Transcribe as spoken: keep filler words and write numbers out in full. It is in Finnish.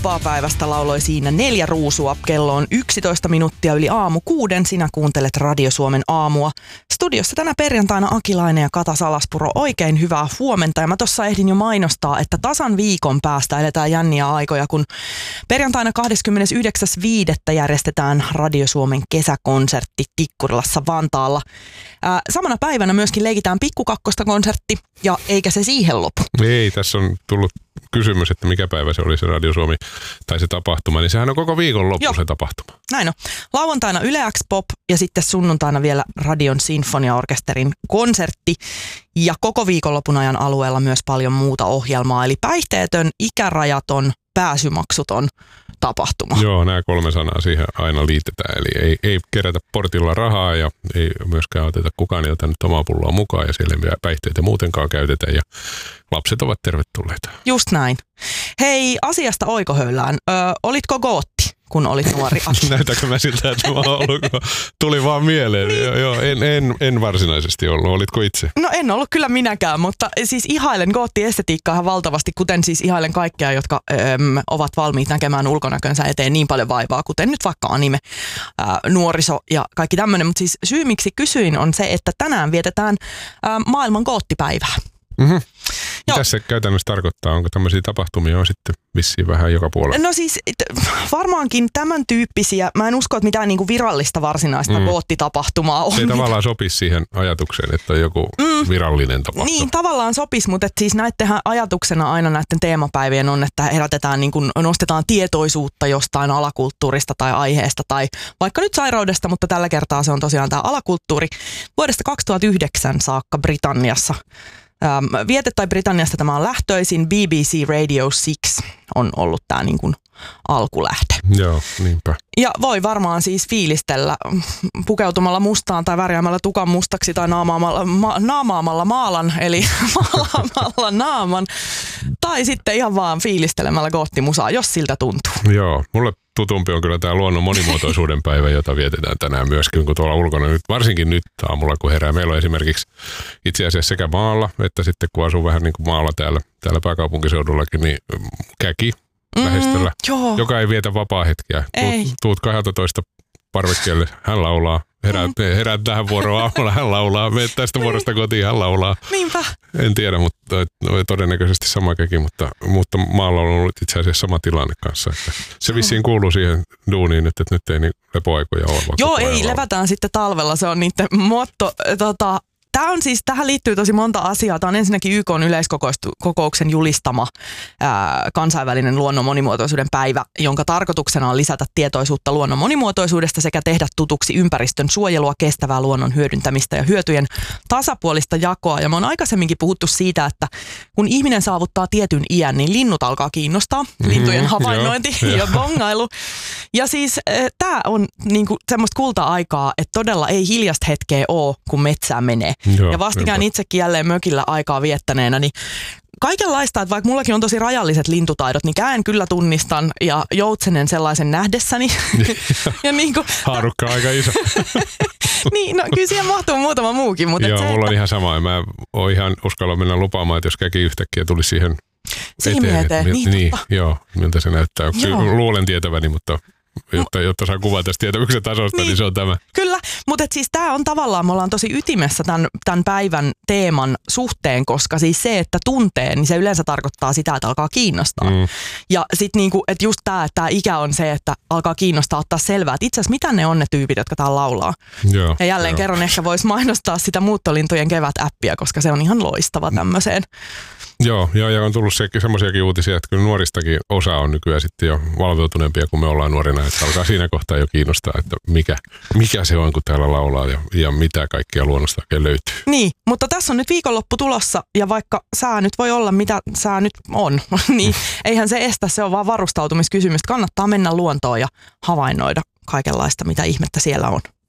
vapaapäivästä lauloi siinä neljä ruusua. Kello on yksitoista minuuttia yli aamu kuuden. Sinä kuuntelet Radio Suomen aamua. Studiossa tänä perjantaina Akilainen ja Kata Salaspuro. Oikein hyvää huomenta. Ja mä tossa ehdin jo mainostaa, että tasan viikon päästä eletään jänniä aikoja, kun perjantaina kahdeskymmenesyhdeksäs viidettä järjestetään Radio Suomen kesäkonsertti Tikkurilassa Vantaalla. Ää, samana päivänä myöskin leikitään Pikkukakkosta konsertti, ja eikä se siihen lopu. Ei, tässä on tullut kysymys, että mikä päivä se oli se Radio Suomi tai se tapahtuma, niin sehän on koko viikon loppu Joo. se tapahtuma. Näin on. Lauantaina Yle X Pop ja sitten sunnuntaina vielä Radion Sinfoniaorkesterin konsertti ja koko viikonlopun ajan alueella myös paljon muuta ohjelmaa, eli päihteetön, ikärajaton, pääsymaksuton tapahtuma. Joo, nämä kolme sanaa siihen aina liitetään, eli ei, ei kerätä portilla rahaa ja ei myöskään oteta kukaan ilta nyt omaa pulloa mukaan ja siellä ei päihteitä muutenkaan käytetä ja lapset ovat tervetulleita. Just näin. Hei, asiasta oikohöylään. Ö, olitko gootti, kun olit nuori? Näytäkö mä siltä, että mä oon ollut, tuli vaan mieleen. Niin. Joo, joo en, en, en varsinaisesti ollut. Olitko itse? No en ollut kyllä minäkään, mutta siis ihailen gootti-estetiikkaa valtavasti, kuten siis ihailen kaikkea, jotka öm, ovat valmiit näkemään ulkonäkönsä eteen niin paljon vaivaa, kuten nyt vaikka anime, ää, nuoriso ja kaikki tämmöinen. Mutta siis syy, miksi kysyin, on se, että tänään vietetään ää, maailman goottipäivää. Mm-hmm. Mitä se käytännössä tarkoittaa? Onko tämmöisiä tapahtumia on sitten vissiin vähän joka puolella? No siis varmaankin tämän tyyppisiä. Mä en usko, että mitään niinku virallista varsinaista mm. goottitapahtumaa on. Se ei tavallaan sopisi siihen ajatukseen, että on joku mm. virallinen tapahtuma. Niin, tavallaan sopisi, mutta siis näittehän ajatuksena aina näiden teemapäivien on, että herätetään, niin kuin, nostetaan tietoisuutta jostain alakulttuurista tai aiheesta tai vaikka nyt sairaudesta, mutta tällä kertaa se on tosiaan tämä alakulttuuri. Vuodesta kaksituhattayhdeksän saakka Britanniassa. Ähm, viete tai Britanniasta tämä on lähtöisin. B B C Radio six on ollut tämä niin kuin alkulähde. Joo, niinpä. Ja voi varmaan siis fiilistellä pukeutumalla mustaan tai värjäämällä tukan mustaksi tai naamaamalla, ma, naamaamalla maalan, eli maalaamalla naaman. Tai sitten ihan vaan fiilistelemällä goottimusaa, jos siltä tuntuu. Joo, mulle tutumpi on kyllä tämä luonnon monimuotoisuuden päivä, jota vietetään tänään myöskin, kun tuolla ulkona, nyt, varsinkin nyt aamulla, kun herää. Meillä on esimerkiksi itse asiassa sekä maalla, että sitten kun asuu vähän niin kuin maalla täällä, täällä pääkaupunkiseudullakin, niin käki mm, lähestöllä, joo. joka ei vietä vapaa-hetkiä. Tuut, tuut kaksitoista parvekkeelle, hän laulaa. Heräät, mm. heräät tähän vuoroon aamulla, hän laulaa. Meet tästä vuorosta kotiin, hän laulaa. Niinpä. En tiedä, mutta todennäköisesti sama käki, mutta, mutta maalla on ollut itse asiassa sama tilanne kanssa. Että se vissiin kuuluu siihen duuniin nyt, että nyt ei niin lepoaikoja ole. Joo, ei, levätään sitten talvella. Se on niiden motto. Tota, Tämä on siis, tähän liittyy tosi monta asiaa. Tämä on ensinnäkin Y K:n yleiskokouksen julistama ää, kansainvälinen luonnon monimuotoisuuden päivä, jonka tarkoituksena on lisätä tietoisuutta luonnon monimuotoisuudesta sekä tehdä tutuksi ympäristön suojelua, kestävää luonnon hyödyntämistä ja hyötyjen tasapuolista jakoa. Ja me on aikaisemminkin puhuttu siitä, että kun ihminen saavuttaa tietyn iän, niin linnut alkaa kiinnostaa. Mm-hmm, lintujen havainnointi jo, ja bongailu. Ja siis äh, tämä on niinku semmoista kulta-aikaa, että todella ei hiljasta hetkeä ole, kun metsään menee. Joo, ja vastikään jopa itsekin jälleen mökillä aikaa viettäneenä, niin kaikenlaista, että vaikka mullakin on tosi rajalliset lintutaidot, niin käen kyllä tunnistan ja joutsenen sellaisen nähdessäni. ja niin kuin, haarukka aika iso. niin, no kyllä siihen mahtuu muutama muukin. Mutta joo, se, mulla että on ihan sama. Mä oon ihan uskalla mennä lupaamaan, että jos käki yhtäkkiä tuli siihen eteen. eteen. Niin, niin joo, miltä se näyttää. Kyllä luulen tietäväni, mutta Jotta, jotta saa kuvaa tästä tietämyksen tasosta, niin, niin se on tämä. Kyllä, mutta siis tämä on tavallaan, me ollaan tosi ytimessä tämän, tämän päivän teeman suhteen, koska siis se, että tuntee, niin se yleensä tarkoittaa sitä, että alkaa kiinnostaa. Mm. Ja sitten niinku, että just tämä, että tämä ikä on se, että alkaa kiinnostaa ottaa selvää, että itse asiassa mitä ne on ne tyypit, jotka täällä laulaa. Joo, ja jälleen jo. kerran ehkä voisi mainostaa sitä Muuttolintujen kevät-äppiä, koska se on ihan loistava tämmöiseen. Joo, joo, ja on tullut semmoisiakin uutisia, että kyllä nuoristakin osa on nykyään sitten jo valveutuneempia kuin me ollaan nuorina, että alkaa siinä kohtaa jo kiinnostaa, että mikä, mikä se on, kun täällä laulaa ja, ja mitä kaikkea luonnosta oikein löytyy. Niin, mutta tässä on nyt viikonloppu tulossa ja vaikka sää nyt voi olla mitä sää nyt on, niin eihän se estä, se on vaan varustautumiskysymys. Kannattaa mennä luontoon ja havainnoida kaikenlaista, mitä ihmettä siellä on.